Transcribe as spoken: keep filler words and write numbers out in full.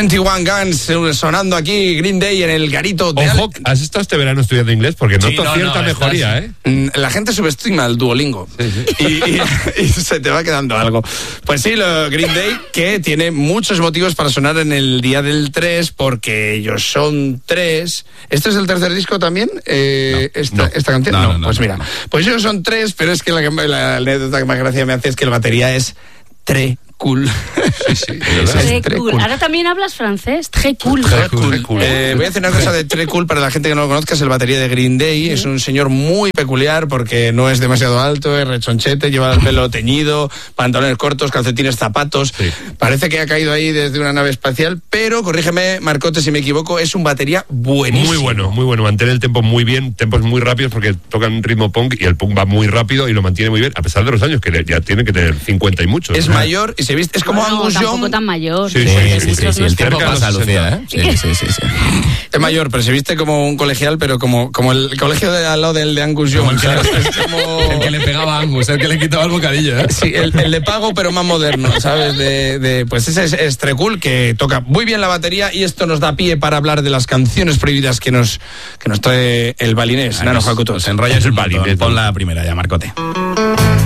veintiuno Guns sonando aquí, Green Day en el garito de... Ojo, ¿has estado este verano estudiando inglés? Porque noto Sí, no, cierta no, mejoría, estás... ¿eh? La gente subestima el Duolingo. Sí, sí. Y, y, y se te va quedando algo. Pues sí, lo Green Day, que tiene muchos motivos para sonar en el día del tres, porque ellos son tres. ¿Este es el tercer disco también? Eh, no, esta, no. ¿Esta canción? No, No, no, no, pues no, mira. no. Pues ellos son tres, pero es que la, la anécdota que más gracia me hace es que la batería es tre cool. Sí, sí, Très cool. cool. Ahora también hablas francés. Très cool. Très cool. cool. Eh, voy a decir una cosa de Très cool para la gente que no lo conozca. Es el batería de Green Day. Sí. Es un señor muy peculiar porque no es demasiado alto, es rechonchete, lleva el pelo teñido, pantalones cortos, calcetines, zapatos. Sí. Parece que ha caído ahí desde una nave espacial, pero corrígeme, Marcote, si me equivoco, es un batería buenísimo. Muy bueno, muy bueno. Mantiene el tempo muy bien, tempos muy rápidos porque tocan ritmo punk y el punk va muy rápido y lo mantiene muy bien, a pesar de los años, que ya tiene que tener cincuenta y muchos. Es ¿no? mayor y se viste, es como no, Angus Young. Tampoco tan mayor. Sí, sí, sí, sí, sí, sí. El tiempo pasa, Lucía, ¿eh? Sí, sí, sí, sí. Es mayor, pero se viste como un colegial, pero como, como el colegio de al lado del de Angus Young. El que, es como... el que le pegaba a Angus, el que le quitaba el bocadillo, ¿eh? Sí, el, el de pago, pero más moderno, ¿sabes? De, de, pues ese es, es Très cool, que toca muy bien la batería, y esto nos da pie para hablar de las canciones prohibidas que nos, que nos trae el balinés. Nano Jacuto. Se enrolla el balinés. Pon la primera ya, Marcote.